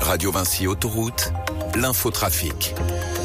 Radio Vinci Autoroute, l'infotrafic.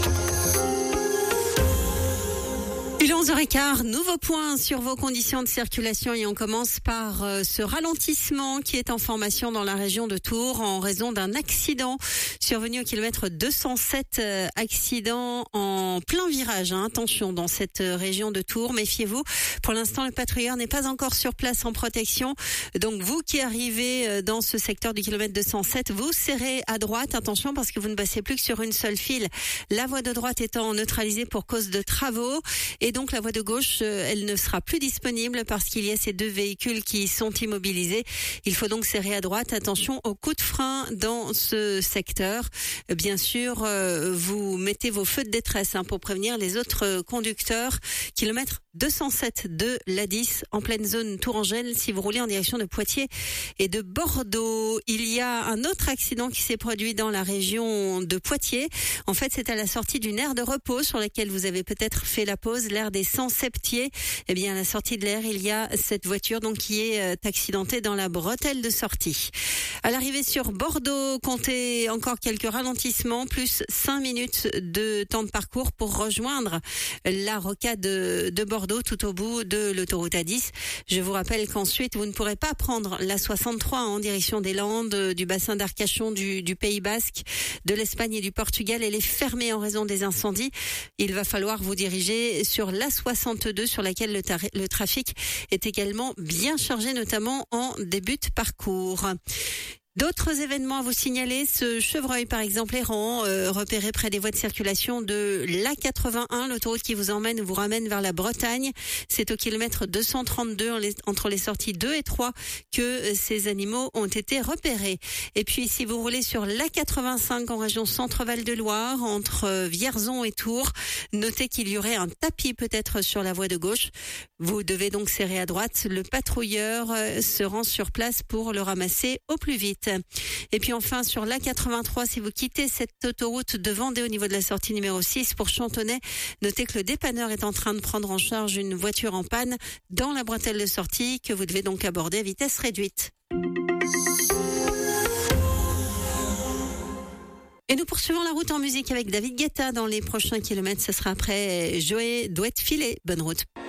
Il est 11h15, nouveau point sur vos conditions de circulation et on commence par ce ralentissement qui est en formation dans la région de Tours en raison d'un accident survenu au kilomètre 207, accident en plein virage. Attention dans cette région de Tours, méfiez-vous. Pour l'instant, le patrouilleur n'est pas encore sur place en protection. Donc vous qui arrivez dans ce secteur du kilomètre 207, vous serrez à droite. Attention parce que vous ne passez plus que sur une seule file. La voie de droite étant neutralisée pour cause de travaux. Et donc la voie de gauche, elle ne sera plus disponible parce qu'il y a ces deux véhicules qui sont immobilisés. Il faut donc serrer à droite. Attention aux coups de frein dans ce secteur. Bien sûr, vous mettez vos feux de détresse pour prévenir les autres conducteurs. Kilomètre 207 de l'A10 en pleine zone Tourangelle si vous roulez en direction de Poitiers et de Bordeaux. Il y a un autre accident qui s'est produit dans la région de Poitiers. En fait, c'est à la sortie d'une aire de repos sur laquelle vous avez peut-être fait la pause, l'aire des 100 Septiers. Eh bien, à la sortie de l'aire, il y a cette voiture donc qui est accidentée dans la bretelle de sortie. À l'arrivée sur Bordeaux, comptez encore quelques ralentissements, plus 5 minutes de temps de parcours pour rejoindre la rocade de Bordeaux tout au bout de l'autoroute A10. Je vous rappelle qu'ensuite, vous ne pourrez pas prendre la 63 en direction des Landes, du bassin d'Arcachon, du Pays Basque, de l'Espagne et du Portugal. Elle est fermée en raison des incendies. Il va falloir vous diriger sur la 62 sur laquelle le trafic est également bien chargé, notamment en début de parcours. D'autres événements à vous signaler, ce chevreuil par exemple errant, repéré près des voies de circulation de l'A81, l'autoroute qui vous emmène ou vous ramène vers la Bretagne. C'est au kilomètre 232 entre les sorties 2 et 3 que ces animaux ont été repérés. Et puis si vous roulez sur l'A85 en région Centre-Val de Loire, entre Vierzon et Tours, notez qu'il y aurait un tapis peut-être sur la voie de gauche. Vous devez donc serrer à droite. Le patrouilleur se rend sur place pour le ramasser au plus vite. Et puis enfin sur l'A83, si vous quittez cette autoroute de Vendée au niveau de la sortie numéro 6 pour Chantonnay, notez que le dépanneur est en train de prendre en charge une voiture en panne dans la bretelle de sortie que vous devez donc aborder à vitesse réduite. Et nous poursuivons la route en musique avec David Guetta dans les prochains kilomètres. Ce sera après Joey Doit Filer. Bonne route.